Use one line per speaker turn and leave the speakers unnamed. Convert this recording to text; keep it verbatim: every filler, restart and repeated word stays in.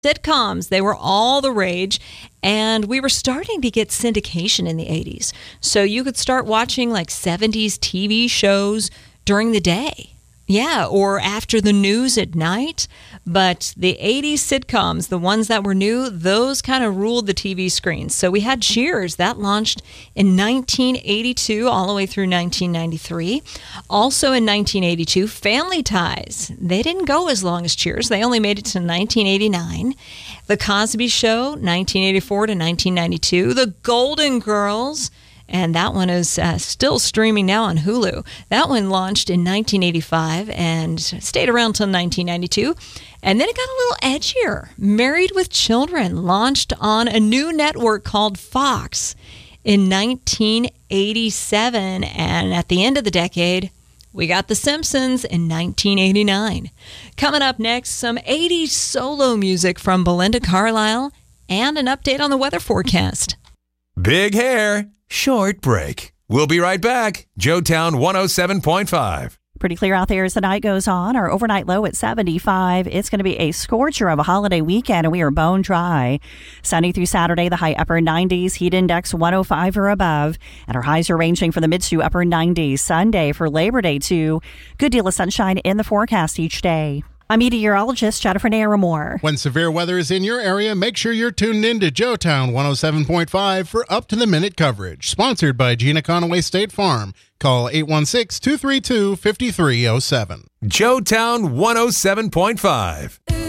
Sitcoms, they were all the rage, and we were starting to get syndication in the eighties. So you could start watching like seventies T V shows during the day. Yeah, or after the news at night. But the eighties sitcoms, the ones that were new, those kind of ruled the T V screens. So we had Cheers. That launched in nineteen eighty-two all the way through nineteen ninety-three. Also in nineteen eighty-two, Family Ties. They didn't go as long as Cheers. They only made it to nineteen eighty-nine. The Cosby Show, nineteen eighty-four to nineteen ninety-two. The Golden Girls. And that one is uh, still streaming now on Hulu. That one launched in nineteen eighty-five and stayed around till nineteen ninety-two. And then it got a little edgier. Married with Children launched on a new network called Fox in nineteen eighty-seven. And at the end of the decade, we got The Simpsons in nineteen eighty-nine. Coming up next, some eighties solo music from Belinda Carlisle and an update on the weather forecast.
Big hair, short break. We'll be right back. Joetown one oh seven point five.
Pretty clear out there as the night goes on. Our overnight low at seventy-five. It's going to be a scorcher of a holiday weekend, and we are bone dry. Sunday through Saturday, the high upper nineties. Heat index one oh five or above. And our highs are ranging from the mid to upper nineties. Sunday for Labor Day, too. Good deal of sunshine in the forecast each day. I'm meteorologist Jennifer Naramore.
When severe weather is in your area, make sure you're tuned in to Joetown one oh seven point five for up-to-the-minute coverage. Sponsored by Gina Conaway State Farm. Call eight one six, two three two, five three zero seven.
Joetown one oh seven point five.